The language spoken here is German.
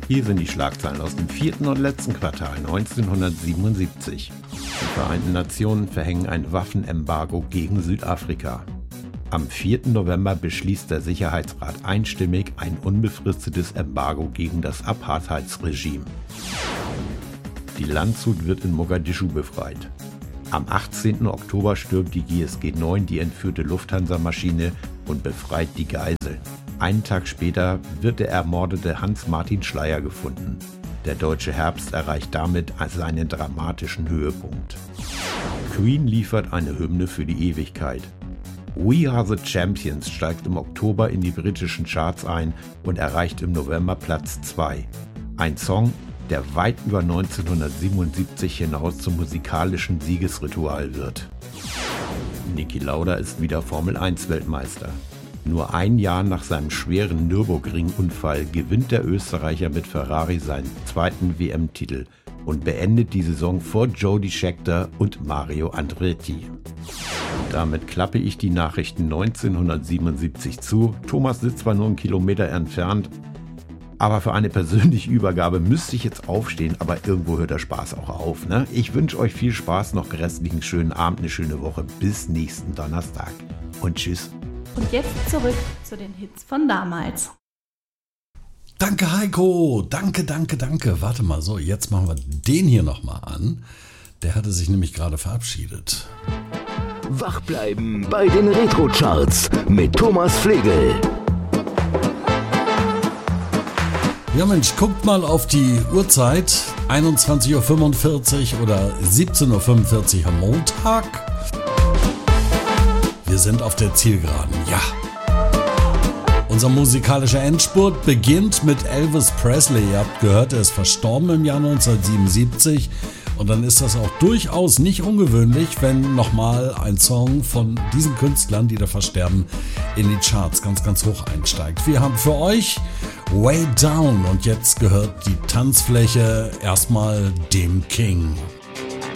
Hier sind die Schlagzeilen aus dem 4. und letzten Quartal 1977. Die Vereinten Nationen verhängen ein Waffenembargo gegen Südafrika. Am 4. November beschließt der Sicherheitsrat einstimmig ein unbefristetes Embargo gegen das Apartheidsregime. Die Landshut wird in Mogadischu befreit. Am 18. Oktober stürmt die GSG 9 die entführte Lufthansa-Maschine und befreit die Geiseln. Einen Tag später wird der ermordete Hans-Martin Schleyer gefunden. Der deutsche Herbst erreicht damit seinen dramatischen Höhepunkt. Queen liefert eine Hymne für die Ewigkeit. We Are the Champions steigt im Oktober in die britischen Charts ein und erreicht im November Platz 2. Ein Song, der weit über 1977 hinaus zum musikalischen Siegesritual wird. Niki Lauda ist wieder Formel-1-Weltmeister. Nur ein Jahr nach seinem schweren Nürburgring-Unfall gewinnt der Österreicher mit Ferrari seinen zweiten WM-Titel und beendet die Saison vor Jody Scheckter und Mario Andretti. Und damit klappe ich die Nachrichten 1977 zu. Thomas sitzt zwar nur einen Kilometer entfernt, aber für eine persönliche Übergabe müsste ich jetzt aufstehen, aber irgendwo hört der Spaß auch auf, ne? Ich wünsche euch viel Spaß, noch restlichen schönen Abend, eine schöne Woche, bis nächsten Donnerstag und tschüss. Und jetzt zurück zu den Hits von damals. Danke Heiko, danke. Warte mal, so, jetzt machen wir den hier nochmal an. Der hatte sich nämlich gerade verabschiedet. Wach bleiben bei den Retro-Charts mit Thomas Flegel. Ja Mensch, guckt mal auf die Uhrzeit, 21.45 Uhr oder 17.45 Uhr am Montag. Wir sind auf der Zielgeraden, ja. Unser musikalischer Endspurt beginnt mit Elvis Presley. Ihr habt gehört, er ist verstorben im Jahr 1977. Und dann ist das auch durchaus nicht ungewöhnlich, wenn nochmal ein Song von diesen Künstlern, die da versterben, in die Charts ganz hoch einsteigt. Wir haben für euch Way Down und jetzt gehört die Tanzfläche erstmal dem King.